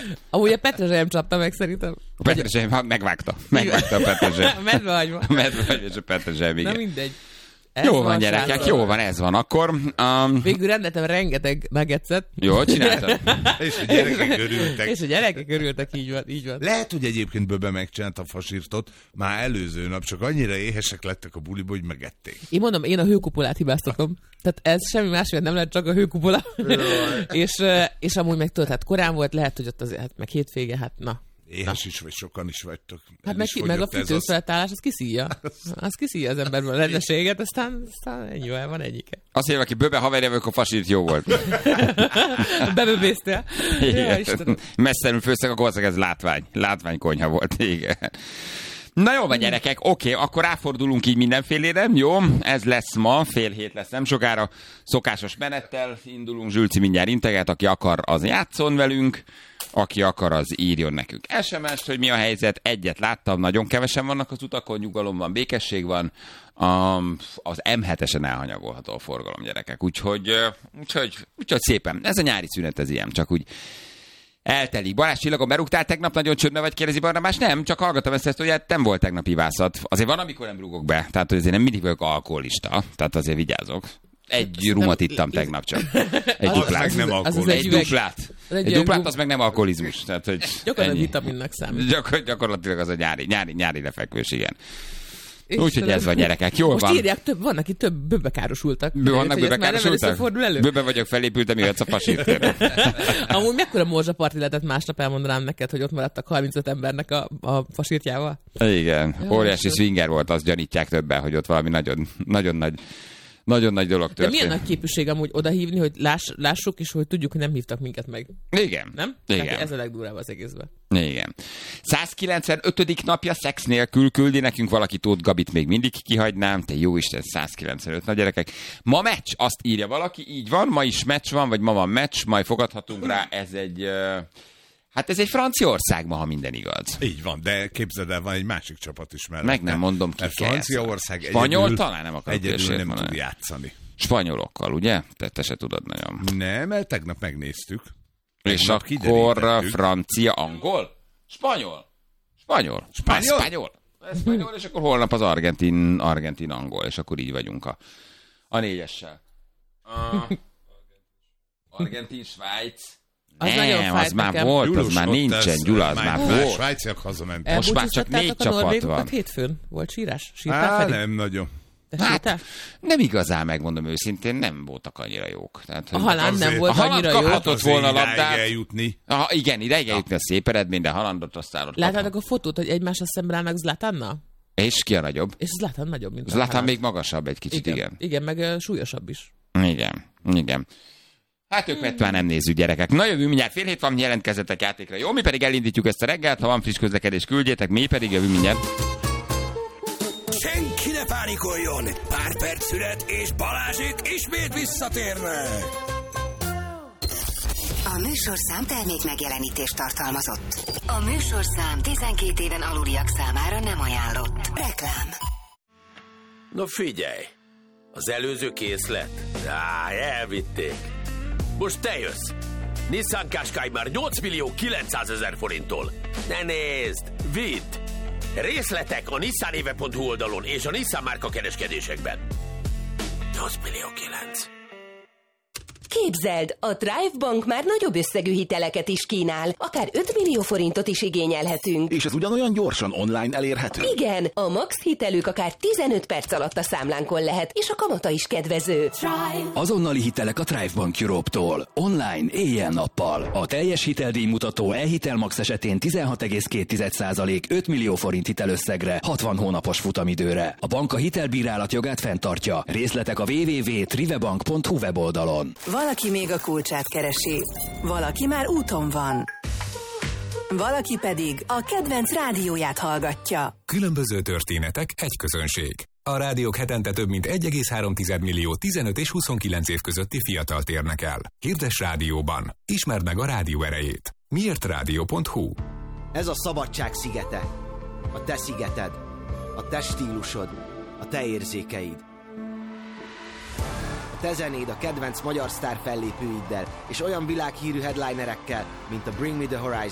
Amúgy a petrezselyem csapta meg szerintem. A petrezselyem megvágta a petrezselyem. A medvehagyma. A medvehagyma és a petrezselyem, igen. Na mindegy. Jó van, gyerekek, jó van, ez van. Akkor... Végül rendeltem rengeteg nuggetset. Jól csináltad? És a gyerekek örültek. És a gyerekek örültek, így van. Lehet, hogy egyébként Böbe megcsinálta a fasírtot már előző nap, csak annyira éhesek lettek a buliba, hogy megették. Én mondom, én a hőkupolát hibáztatom. Tehát ez semmi más, nem lehet, csak a hőkupola. és amúgy meg tudod, hát korán volt, lehet, hogy ott azért, hát meg hétvége, hát na. Éhes is vagy, sokan is vagytok. Hát meg a fűtőfeltállás, az kiszíja. Az kiszíja az emberből a rendességet, aztán ennyi van egyike. Azt mondja, aki Böbe haverja, akkor fasírt jó volt. Beböbésztél. Ja, messzenül főztek, akkor ez látványkonyha volt, igen. Na jó van, gyerekek, oké, akkor ráfordulunk így mindenfélére, jó? Ez lesz ma, 6:30 lesz nem sokára, szokásos menettel indulunk, Zsülci mindjárt integet, aki akar, az játszon velünk, aki akar, az írjon nekünk SMS-t, hogy mi a helyzet. Egyet láttam, nagyon kevesen vannak az utakon, nyugalom van, békesség van, az M7-esen elhanyagolható a forgalom, gyerekek, úgyhogy szépen, ez a nyári szünet, ez ilyen, csak úgy eltelik. Balázs Csillagon berúgtál tegnap, nagyon csődbe vagy, kérdezi Barnabás? Nem, csak hallgattam ezt, hogy hát nem volt tegnap ivászat. Azért van, amikor nem rúgok be, tehát hogy azért nem mindig vagyok alkoholista, tehát azért vigyázok. Egy rumot ittam tegnap csak. Egy duplát. Nem alkoholizmus. Egy duplát, az meg nem alkoholizmus. Tehát, hogy gyakorlatilag vitaminnak számít. Gyakorlatilag az a nyári lefekvés, igen. Úgyhogy ez van, gyerekek. Jól most van. Írják, van, aki több böbekárosultak. Vannak böbekárosultak? Böbe vagyok, felépültem, jöhetsz a fasírtérre. Amúgy mekkora morzsaparti lehetett másnap, elmondanám neked, hogy ott maradtak 35 embernek a fasírtjával? Igen, óriási swinger volt, azt gyanítják többen, hogy ott valami nagyon nagy dolog történt. De milyen nagy képűség amúgy odahívni, hogy lássuk is, hogy tudjuk, hogy nem hívtak minket meg. Igen. Nem? Igen. Hát ez a legdurább az egészben. Igen. 195. napja szex nélkül küldi nekünk valaki, Tóth Gabit még mindig kihagynám. Te jó Isten, 195. Na gyerekek. Ma meccs, azt írja valaki, így van, ma is meccs van, vagy ma van meccs, majd fogadhatunk rá, ez egy... Hát ez egy Franciaország ma, ha minden igaz. Így van, de képzeld el, van egy másik csapat is mellett. Meg nem mondom ki. Franciaország Spanyol talán nem akarok egyedül nem tud játszani. Spanyolokkal, ugye? Te se tudod nagyon. Nem, mert tegnap megnéztük. És akkor francia, angol? Spanyol, és akkor holnap az argentin angol, és akkor így vagyunk a 4-essel. Argentin, Svájc. Az már volt, Gyulus, az már nincsen, Gyula, az már volt. Svájciak hazamentek. Most már csak 4 csapat van. Hétfőn volt sírás? Nem nagyon. Hát, nem igazán, megmondom őszintén, nem voltak annyira jók. Tehát, a Haaland nem volt annyira jó. Kaphatott volna a labdát. Eljutni. Igen, ideig eljutni, a szép eredmény, de Haalandot aztán ott láttátok a fotót, hogy egymásra szemben állnak Zlatannal? És ki a nagyobb? És Zlatan nagyobb, mint Zlatan még magasabb egy kicsit, igen. Igen, meg súlyosabb is. Igen. Hát ők már nem nézzük, gyerekek. Na jövő mindjárt 6:30 van, jelentkezzetek játékra. Jó, mi pedig elindítjuk ezt a reggelt, ha van friss közlekedés, küldjétek, mi pedig jövő mindjárt. Senki ne pánikoljon! Pár perc szület, és Balázsék ismét visszatérnek! A műsorszám termék megjelenítést tartalmazott. A műsorszám 12 éven aluliak számára nem ajánlott. Reklám. Na figyelj! Az előző készlet? Elvitték. Most te jössz. Nissan Qashqai már 8.900.000 forinttól. Ne nézd! Vidd! Részletek a nissanéve.hu oldalon és a Nissan márka kereskedésekben. 8.900.000. Képzeld, a Thrive Bank már nagyobb összegű hiteleket is kínál, akár 5 millió forintot is igényelhetünk. És ez ugyanolyan gyorsan online elérhető? Igen, a max hitelük akár 15 perc alatt a számlánkon lehet, és a kamata is kedvező. Thrive. Azonnali hitelek a Thrive Bank Europe-tól. Online, éjjel-nappal. A teljes hiteldíjmutató e-hitel max esetén 16,2% 5 millió forint hitelösszegre, 60 hónapos futamidőre. A bank a hitelbírálat jogát fenntartja. Részletek a www.trivebank.hu weboldalon. Valaki még a kulcsát keresi, valaki már úton van, valaki pedig a kedvenc rádióját hallgatja. Különböző történetek, egy közönség. A rádiók hetente több mint 1,3 millió 15 és 29 év közötti fiatalt érnek el. Hirdess rádióban. Ismerd meg a rádió erejét. Miértradio.hu. Ez a szabadság szigete. A te szigeted. A te stílusod. A te érzékeid. Te zenéd a kedvenc magyar sztár fellépőiddel, és olyan világhírű headlinerekkel, mint a Bring Me The Horizon